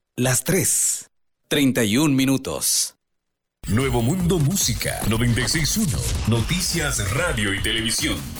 Las 3:31. Nuevo Mundo Música 96.1. Noticias, radio y televisión.